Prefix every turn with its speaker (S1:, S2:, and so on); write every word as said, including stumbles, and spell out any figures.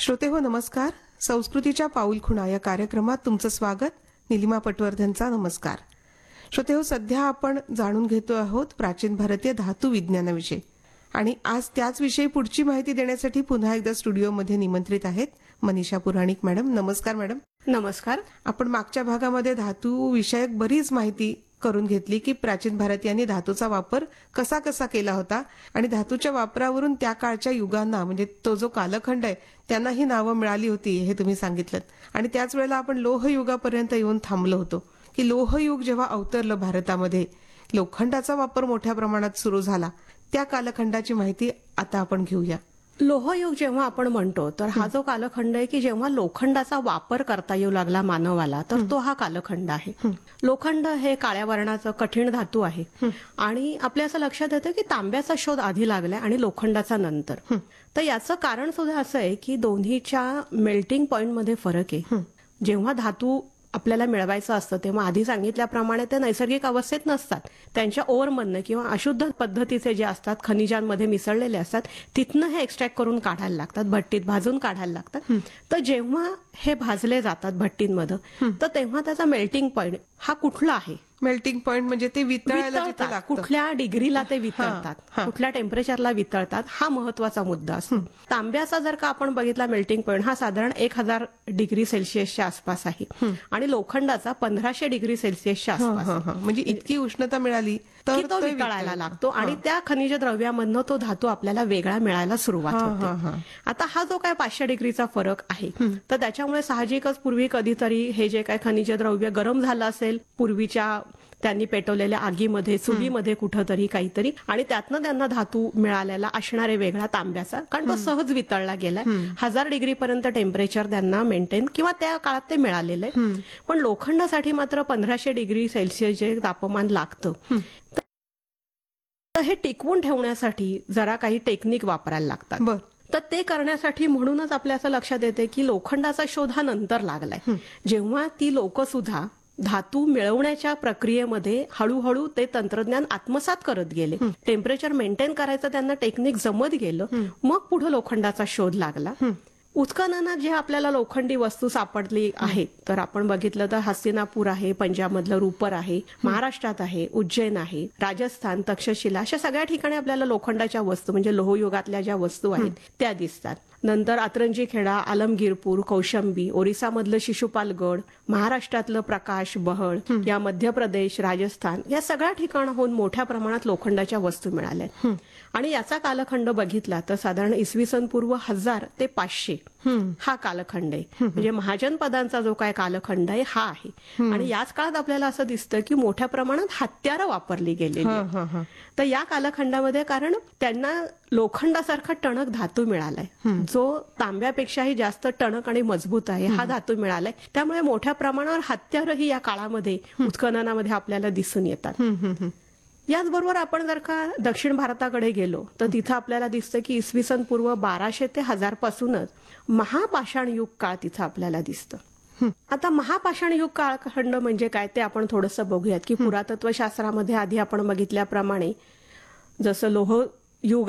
S1: श्रोतेहो नमस्कार. संस्कृतीच्या पाऊलखुणा या कार्यक्रमात तुमचं स्वागत. निलिमा पटवर्धनचा नमस्कार. श्रोतेहो, सध्या आपण जाणून घेतो आहोत प्राचीन भारतीय धातू विज्ञानाविषयी आणि आज त्याच विषयी पुढची माहिती देण्यासाठी पुन्हा एकदा स्टुडिओमध्ये निमंत्रित आहेत मनीषा पुराणिक मॅडम. नमस्कार मॅडम.
S2: नमस्कार.
S1: आपण मागच्या भागामध्ये धातू विषयक बरीच माहिती करून घेतली की प्राचीन भारतीयांनी धातूचा वापर कसा कसा केला होता आणि धातूच्या वापरावरून त्या काळच्या युगांना म्हणजे तो जो कालखंड आहे त्यांना ही नावं मिळाली होती हे तुम्ही सांगितलं. आणि त्याच वेळेला आपण लोह युगापर्यंत येऊन थांबलो होतो की लोहयुग जेव्हा अवतरलं भारतामध्ये, लोखंडाचा वापर मोठ्या प्रमाणात सुरू झाला. त्या कालखंडाची माहिती आता आपण घेऊया.
S2: लोहयुग जेव्हा आपण म्हणतो तर हा जो कालखंड आहे की जेव्हा लोखंडाचा वापर करता येऊ लागला मानवाला, तर तो हा कालखंड आहे. लोखंड हे काळ्या वर्णाचं कठीण धातू आहे आणि आपल्या असं लक्षात येतं की तांब्याचा शोध आधी लागलाय आणि लोखंडाचा नंतर. तर याचं कारण सुद्धा असं आहे की दोन्हीच्या मेल्टिंग पॉइंट मध्ये फरक आहे. जेव्हा धातू आपल्याला मिळवायचं असतं तेव्हा आधी सांगितल्याप्रमाणे ते नैसर्गिक अवस्थेत नसतात. त्यांच्या ओरमधनं किंवा अशुद्ध पद्धतीचे जे असतात खनिजांमध्ये मिसळलेले असतात तिथनं हे एक्स्ट्रॅक्ट करून काढायला लागतात, भट्टीत भाजून काढायला लागतात. तर जेव्हा हे भाजले जातात भट्टींमध्ये तर तेव्हा त्याचा मेल्टिंग पॉइंट हा कुठला आहे?
S1: मेल्टिंग पॉइंट म्हणजे ते वितळायला जिथे लागतं,
S2: कुठल्या डिग्रीला ते वितळतात, कुठल्या टेम्परेचरला वितळतात, हा महत्वाचा मुद्दा असतो. तांब्याचा जर का आपण बघितला मेल्टिंग पॉइंट हा साधारण एक हजार डिग्री सेल्सिअसच्या आसपास आहे आणि लोखंडाचा पंधराशे डिग्री सेल्सिअसच्या आसपास.
S1: म्हणजे इतकी उष्णता मिळाली तर
S2: तो वितळायला लागतो आणि त्या खनिज द्रव्यामधनं तो धातू आपल्याला वेगळा मिळायला सुरुवात होते. आता हा जो काय पाचशे डिग्रीचा फरक आहे तर त्याच्यामुळे साहजिकच पूर्वी कधीतरी हे जे काय खनिज द्रव्य गरम झालं असेल पूर्वीच्या त्यांनी पेटवलेल्या आगीमध्ये, चुलीमध्ये कुठंतरी काहीतरी, आणि त्यातनं त्यांना धातू मिळालेला असणारे वेगळा तांब्याचा, कारण तो सहज वितळला गेलाय. हजार डिग्री पर्यंत टेम्परेचर त्यांना मेंटेन किंवा त्या काळात ते मिळालेलं आहे. पण लोखंडासाठी मात्र पंधराशे डिग्री सेल्सिअस जे तापमान लागतं तर हे टिकवून ठेवण्यासाठी जरा काही टेक्निक वापरायला लागतात. तर ते करण्यासाठी म्हणूनच आपल्या असं लक्षात येते की लोखंडाचा शोध हा नंतर लागलाय. जेव्हा ती लोक सुद्धा धातू मिळवण्याच्या प्रक्रियेमध्ये हळूहळू ते तंत्रज्ञान आत्मसात करत गेले, टेम्परेचर मेंटेन करायचं त्यांना टेक्निक जमत गेलं, मग पुढे लोखंडाचा शोध लागला. उत्खननात जे आपल्याला लोखंडी वस्तू सापडली आहेत तर आपण बघितलं तर हस्तिनापूर आहे, पंजाबमधलं रुपर आहे, महाराष्ट्रात आहे, उज्जैन आहे, राजस्थान, तक्षशिला, अशा सगळ्या ठिकाणी आपल्याला लोखंडाच्या वस्तू म्हणजे लोहयुगातल्या ज्या वस्तू आहेत त्या दिसतात. नंतर अतरंजी खेडा, आलमगीरपूर, कौशंबी, ओरिसामधलं शिशुपालगड, महाराष्ट्रातलं प्रकाश बहळ, या मध्य प्रदेश, राजस्थान, या सगळ्या ठिकाणाहून मोठ्या प्रमाणात लोखंडाच्या वस्तू मिळाल्या. आणि याचा कालखंड बघितला तर साधारण इसवी सन पूर्व हजार ते पाचशे हा कालखंड आहे. म्हणजे महाजनपदांचा जो काय कालखंड आहे हा आहे. आणि याच काळात आपल्याला असं दिसतं की मोठ्या प्रमाणात हत्यारं वापरली गेलेली. तर या कालखंडामध्ये कारण त्यांना लोखंडासारखा टणक धातू मिळालाय जो तांब्यापेक्षाही जास्त टणक आणि मजबूत आहे, हा धातू मिळालाय. त्यामुळे मोठ्या प्रमाणावर हत्यारही या काळामध्ये उत्खननामध्ये आपल्याला दिसून येतात. याचबरोबर आपण जर का दक्षिण भारताकडे गेलो तर तिथं आपल्याला दिसतं की इसवी सन पूर्व बाराशे ते हजार पासूनच महापाषाण युग काळ तिथं आपल्याला दिसतं. आता महापाषाण युग कालखंड म्हणजे काय ते आपण थोडंसं बघूयात की पुरातत्व शास्त्रामध्ये आधी आपण बघितल्याप्रमाणे जसं लोह युग